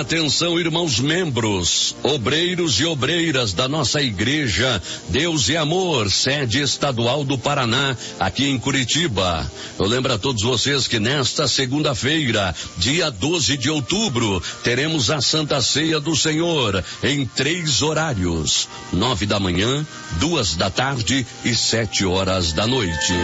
atenção, irmãos membros, obreiros e obreiras da nossa igreja Deus e Amor, sede estadual do Paraná, aqui em Curitiba. Eu lembro a todos vocês que nesta segunda-feira, dia 12 de outubro, teremos a Santa Ceia do Senhor em 3 horários: 9 da manhã, 2 da tarde e 7 horas da noite.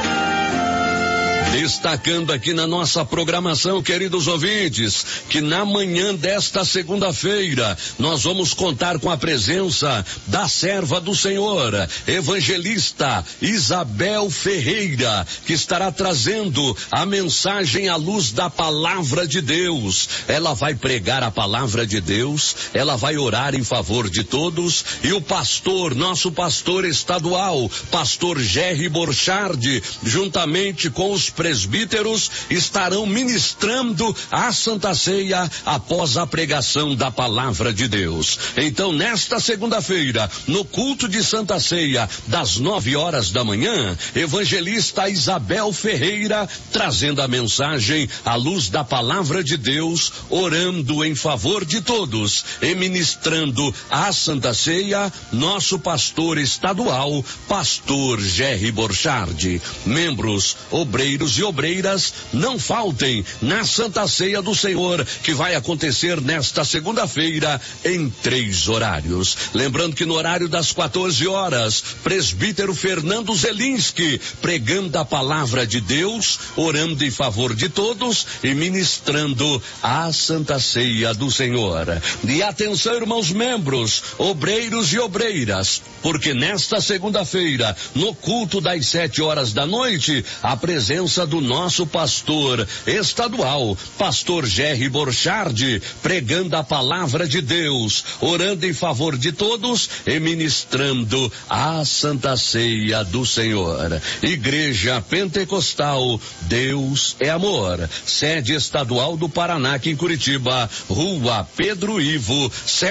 Destacando aqui na nossa programação, queridos ouvintes, que na manhã desta segunda-feira nós vamos contar com a presença da serva do Senhor, evangelista Isabel Ferreira, que estará trazendo a mensagem à luz da palavra de Deus. Ela vai pregar a palavra de Deus, ela vai orar em favor de todos, e o pastor, nosso pastor estadual, pastor Jerry Borchardt, juntamente com os presbíteros, estarão ministrando a Santa Ceia após a pregação da palavra de Deus. Então, nesta segunda-feira, no culto de Santa Ceia, das 9 horas da manhã, evangelista Isabel Ferreira, trazendo a mensagem à luz da palavra de Deus, orando em favor de todos e ministrando a Santa Ceia, nosso pastor estadual, pastor Jerry Borchardt. Membros, obreiros e obreiras, não faltem na Santa Ceia do Senhor, que vai acontecer nesta segunda-feira em 3 horários. Lembrando que no horário das 14 horas, presbítero Fernando Zelinski, pregando a palavra de Deus, orando em favor de todos e ministrando a Santa Ceia do Senhor. E atenção, irmãos membros, obreiros e obreiras, porque nesta segunda-feira, no culto das 7 horas da noite, a presença do nosso pastor estadual, pastor Jerry Borchardt, pregando a palavra de Deus, orando em favor de todos e ministrando a Santa Ceia do Senhor. Igreja Pentecostal Deus é Amor, sede estadual do Paraná, aqui em Curitiba, Rua Pedro Ivo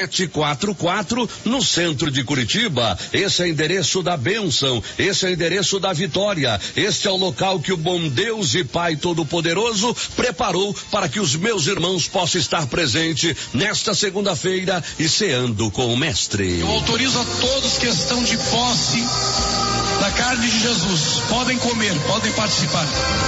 744, no centro de Curitiba. Esse é o endereço da bênção, esse é o endereço da vitória, este é o local que o bom Deus e Pai Todo-Poderoso preparou para que os meus irmãos possam estar presentes nesta segunda-feira e ceando com o Mestre. Eu autorizo a todos que estão de posse da carne de Jesus, podem comer, podem participar.